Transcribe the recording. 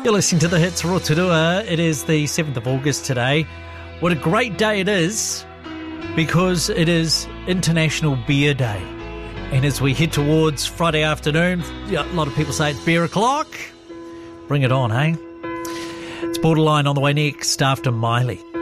You're listening to the Hits Rotorua. It is the 7th of August today. What a great day it is, because it is International Beer Day. And as we head towards Friday afternoon, a lot of people say it's beer o'clock. Bring it on, hey? It's Borderline on the way next after Miley.